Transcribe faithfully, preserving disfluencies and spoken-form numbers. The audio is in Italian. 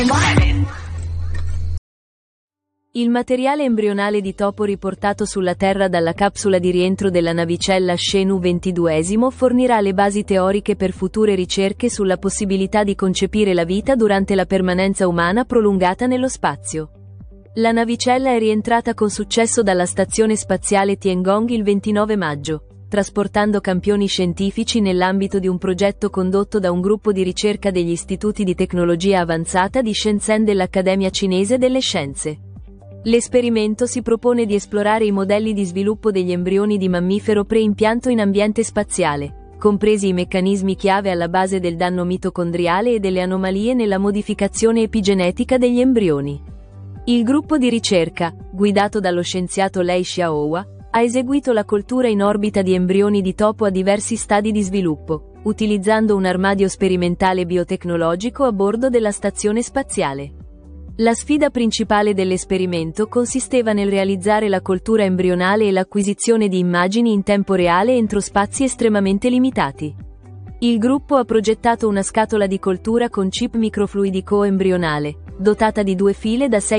Il materiale embrionale di topo riportato sulla Terra dalla capsula di rientro della navicella Shenzhou ventidue fornirà le basi teoriche per future ricerche sulla possibilità di concepire la vita durante la permanenza umana prolungata nello spazio. La navicella è rientrata con successo dalla stazione spaziale Tiangong il ventinove maggio, trasportando campioni scientifici nell'ambito di un progetto condotto da un gruppo di ricerca degli istituti di tecnologia avanzata di Shenzhen dell'Accademia Cinese delle Scienze. L'esperimento si propone di esplorare i modelli di sviluppo degli embrioni di mammifero pre-impianto in ambiente spaziale, compresi i meccanismi chiave alla base del danno mitocondriale e delle anomalie nella modificazione epigenetica degli embrioni. Il gruppo di ricerca, guidato dallo scienziato Lei Xiaohua, ha eseguito la coltura in orbita di embrioni di topo a diversi stadi di sviluppo, utilizzando un armadio sperimentale biotecnologico a bordo della stazione spaziale. La sfida principale dell'esperimento consisteva nel realizzare la coltura embrionale e l'acquisizione di immagini in tempo reale entro spazi estremamente limitati. Il gruppo ha progettato una scatola di coltura con chip microfluidico embrionale, dotata di due file da sei